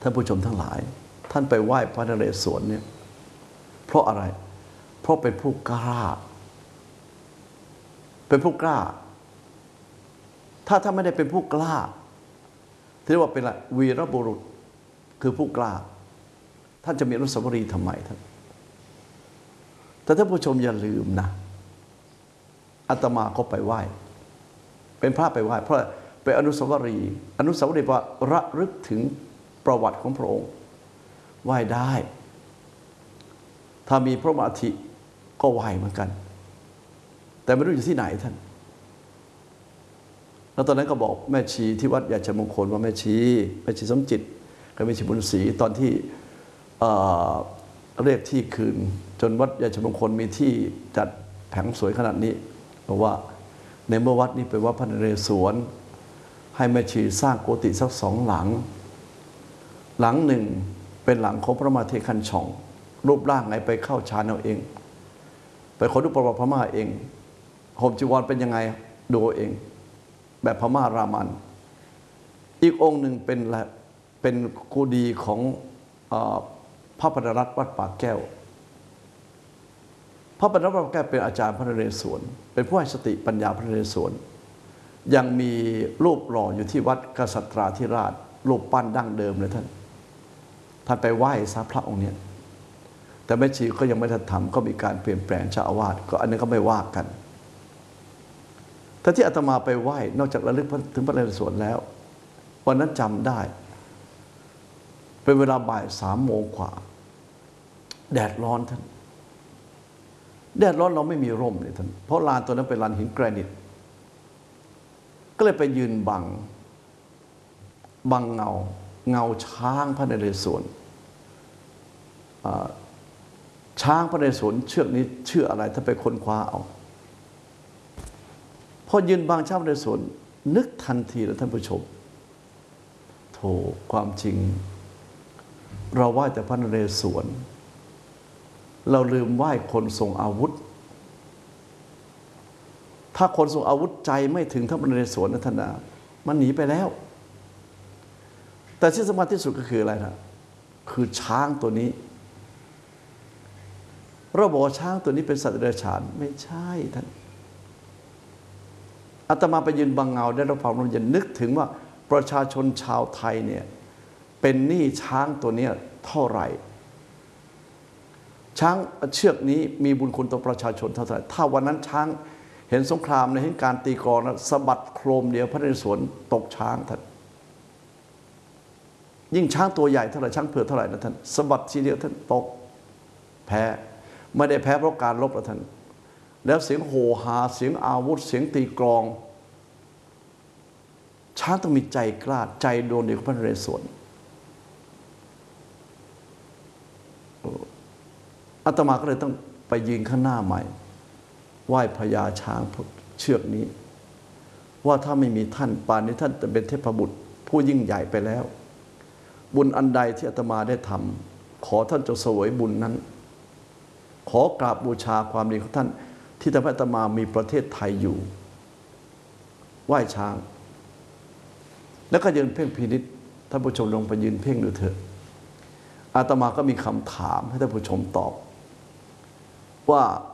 ท่านผู้ชมทั้งหลายท่านไปไหว้พระนเรศวรเนี่ยเพราะอะไรเพราะเป็นผู้กล้าเป็นผู้กล้าถ้าไม่ได้เป็นผู้กล้าที่เรียกว่าเป็นอะไรวีรบุรุษคือผู้กล้าท่านจะมีอนุสาวรีย์ทำไมท่านแต่ท่านผู้ชมอย่าลืมนะอาตมาก็ไปไหว้เป็นพระไปไหว้เพราะเป็นอนุสาวรีย์ว่าระลึกถึงประวัติของพระองค์ไหว้ได้ถ้ามีพระบรมอัฐิก็ไหว้เหมือนกันแต่ไม่รู้อยู่ที่ไหนท่านแล้วตอนนั้นก็บอกแม่ชีที่วัดยาชมงคลว่าแม่ชีสมจิตกับแม่ชีบุญศรีตอนที่เรียกที่คืนจนวัดยาชมงคลมีที่จัดแผงสวยขนาดนี้บอกว่าในเมื่อวัดนี้เป็นวัดพระนเรศวรให้แม่ชีสร้างโกติสัก2 หลังหลังหนึ่งเป็นหลังของพระมาเทคันช่องรูปร่างไงไปเข้าฌานเอาเองไปขอดูประวัติพม่าเองห่มจีวรเป็นยังไงดูเองแบบพม่ารามันอีกองค์หนึ่งเป็นกูดีของพระปฐรัตน์วัดปากแก้วพระปฐรัตน์วัดปากแก้วเป็นอาจารย์พระนเรศวรเป็นผู้ให้สติปัญญาพระนเรศวรยังมีรูปหล่ออยู่ที่วัดกษัตราธิราชรูปปั้นดั้งเดิมเลยท่านไปไหว้ซะพระองค์เนี้ยแต่แม่ชีก็ยังไม่ทันทำก็มีการเปลี่ยนแปลงเจ้าอาวาสก็อันนี้ก็ไม่ว่ากันแต่ที่อาตมาไปไหว้นอกจากระลึกถึงพระนเรศวรแล้ววันนั้นจำได้เป็นเวลาบ่าย3 โมงกว่าแดดร้อนท่านแดดร้อนเราไม่มีร่มเลยท่านเพราะลานตัวนั้นเป็นลานหินแกรนิตก็เลยไปยืนบังเงาช้างพระนเรศวรช้างพระนเรศวรเชือกนี้ชื่ออะไรถ้าไปค้นคว้าเอาพอยืนบังช้างพระนเรศวรนึกทันทีแล้วท่านผู้ชมโธ่ความจริงเราไหว้แต่พระนเรศวรเราลืมไหว้คนทรงอาวุธถ้าคนทรงอาวุธใจไม่ถึงพระนเรศวรนะท่านนะมันหนีไปแล้วแต่ที่สำคัญที่สุดก็คืออะไรนะคือช้างตัวนี้เราบอกว่าช้างตัวนี้เป็นสัตว์เดรัจฉานไม่ใช่ท่านอาตมาไปยืนบังเงาได้รับความร่มเย็นนึกถึงว่าประชาชนชาวไทยเนี่ยเป็นหนี้ช้างตัวนี้เท่าไหร่ช้างเชือกนี้มีบุญคุณต่อประชาชนเท่าไหร่ถ้าวันนั้นช้างเห็นสงครามในเห็นการตีกลองสะบัดโครมเดียวพระนเรศวรตกช้างท่านยิ่งช้างตัวใหญ่เท่าไหร่ช้างเผือกเท่าไหร่นะท่านสะบัดทีเดียวท่านตกแพ้ไม่ได้แพ้เพราะการรบนะท่านแล้วเสียงโห่หาเสียงอาวุธเสียงตีกลองช้างต้องมีใจกล้าใจโดนเดียวกับพระนเรศวรอาตมาก็เลยต้องไปยืนข้างหน้าใหม่ไหว้พญาช้างเชือกนี้ว่าถ้าไม่มีท่านป่านนี้ท่านจะเป็นเทพบุตรผู้ยิ่งใหญ่ไปแล้วบุญอันใดที่อาตมาได้ทำขอท่านจงเสวยบุญนั้นขอกราบบูชาความดีของท่านที่ทำให้อาตมามีประเทศไทยอยู่ไหว้ช้างแล้วก็ยืนเพ่งพินิจท่านผู้ชมลงไปยืนเพ่งดูเถอะอาตมาก็มีคำถามให้ท่านผู้ชมตอบว่า